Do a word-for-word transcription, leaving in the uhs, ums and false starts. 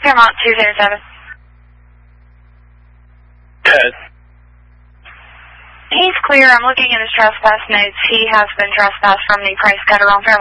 Fairmont two zero seven. Good. He's clear. I'm looking at his trespass notes. He has been trespassed from the price cutter on Fairmont.